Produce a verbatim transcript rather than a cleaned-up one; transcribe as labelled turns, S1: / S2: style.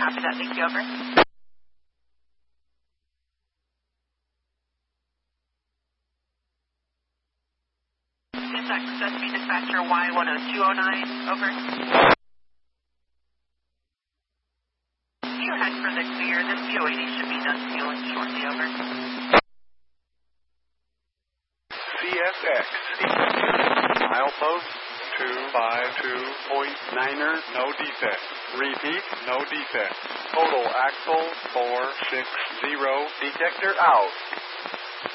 S1: Copy that. Thank you. Over. Dispatch, S B dispatcher Y one oh two oh nine. Over. You head for the clear. This P O eighty should be done fueling shortly. Over.
S2: C S X. Milepost two five two point niner, no defect. Repeat, no defect. Total axle four six zero. Detector out.